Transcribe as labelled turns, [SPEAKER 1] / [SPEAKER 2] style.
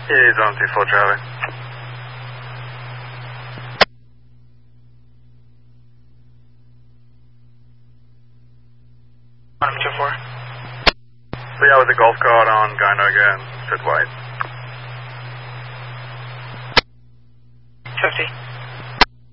[SPEAKER 1] He's on C4 Charlie.
[SPEAKER 2] On 2-4.
[SPEAKER 1] So yeah, with the golf cart on Gynoga and Sid White.
[SPEAKER 2] 50.